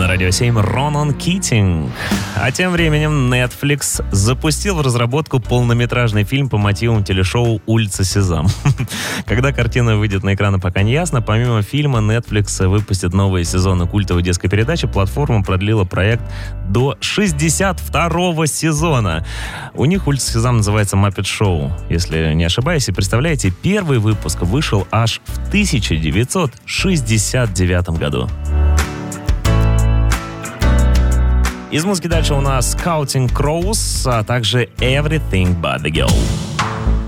Радио 7 Ронан Китинг. А тем временем Netflix запустил в разработку полнометражный фильм по мотивам телешоу «Улица Сезам». Когда картина выйдет на экраны, пока не ясно. Помимо фильма, Netflix выпустит новые сезоны культовой детской передачи. Платформа продлила проект до 62-го сезона. У них «Улица Сезам» называется «Muppet Show», если не ошибаюсь. И представляете, первый выпуск вышел аж в 1969 году. Из музыки дальше у нас Counting Crows, а также Everything But The Girl.